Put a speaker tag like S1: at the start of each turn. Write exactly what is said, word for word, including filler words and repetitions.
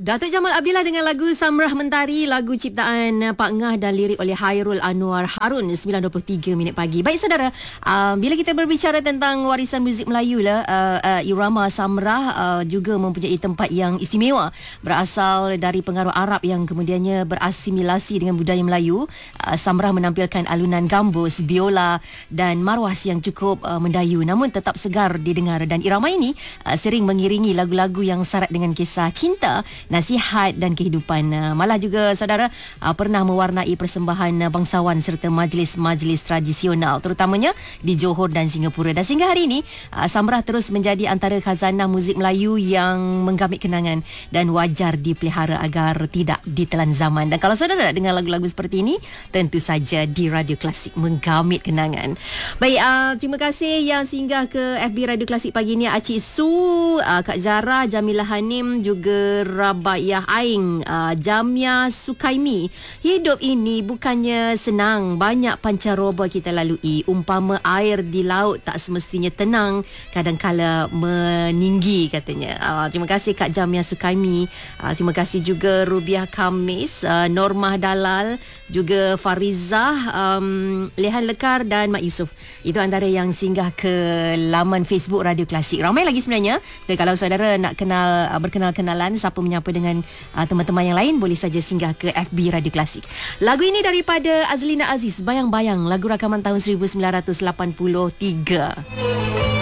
S1: Datuk Jamal Abdillah dengan lagu Samrah Mentari, lagu ciptaan Pak Ngah dan lirik oleh Hairul Anwar Harun. Sembilan dua puluh tiga minit pagi. Baik saudara, uh, bila kita berbicara tentang warisan muzik Melayu lah, uh, uh, irama Samrah uh, juga mempunyai tempat yang istimewa, berasal dari pengaruh Arab yang kemudiannya berasimilasi dengan budaya Melayu. uh, Samrah menampilkan alunan gambus, biola dan marwas yang cukup uh, mendayu namun tetap segar didengar, dan irama ini uh, sering mengiringi lagu-lagu yang syarat dengan kisah cinta, nasihat dan kehidupan. Malah juga saudara uh, pernah mewarnai persembahan bangsawan serta majlis-majlis tradisional terutamanya di Johor dan Singapura. Dan sehingga hari ini uh, Samrah terus menjadi antara khazanah muzik Melayu yang menggamit kenangan dan wajar dipelihara agar tidak ditelan zaman. Dan kalau saudara dengar lagu-lagu seperti ini, tentu saja di Radio Klasik menggamit kenangan. Baik, uh, terima kasih yang singgah ke F B Radio Klasik pagi ini, Acik Su, uh, Kak Jara, Jamilah Hanim, juga Rabayah Aing, uh, Jamia Sukaimi. Hidup ini bukannya senang, banyak pancaroba kita lalui. Umpama air di laut tak semestinya tenang, kadangkala meninggi katanya. Uh, terima kasih Kak Jamia Sukaimi. Uh, terima kasih juga Rubiah Kamis, uh, Normah Dalal, juga Farizah, um, Lehan Lekar dan Mak Yusof. Itu antara yang singgah ke laman Facebook Radio Klasik. Ramai lagi sebenarnya. Dan kalau saudara nak kenal, uh, berkenal-kenalan, siapa menyapa dengan uh, teman-teman yang lain, boleh saja singgah ke F B Radio Klasik. Lagu ini daripada Azlina Aziz, Bayang-Bayang, lagu rakaman tahun seribu sembilan ratus lapan puluh tiga.